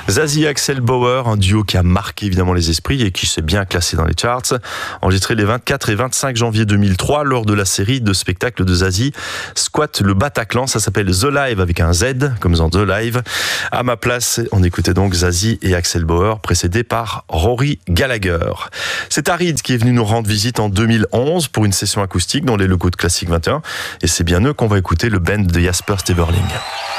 Zazie et Axel Bauer, un duo qui a marqué évidemment les esprits et qui s'est bien classé dans les charts. Enregistré les 24 et 25 janvier 2003 lors de la série de spectacles de Zazie, Squat le Bataclan. Ça s'appelle The Live avec un Z, comme dans The Live. À ma place, on écoutait donc Zazie et Axel Bauer, précédés par Rory Gallagher. C'est Arid qui est venu nous rendre visite en 2011 pour une session acoustique dans les locaux de Classic 21. Et c'est bien eux qu'on va écouter, le band de Jasper Steverling.